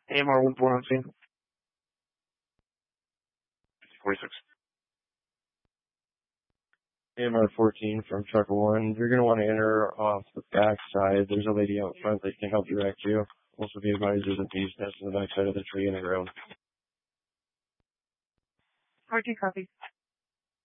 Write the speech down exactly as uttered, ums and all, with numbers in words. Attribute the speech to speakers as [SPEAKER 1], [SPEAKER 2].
[SPEAKER 1] A M R one four on scene. forty-six.
[SPEAKER 2] A M R fourteen from truck one. You're going to want to enter off the back side. There's a lady out front that can help direct you. Also be advised there's a bee's nest in the back side of the tree in the ground.
[SPEAKER 3] fourteen copy.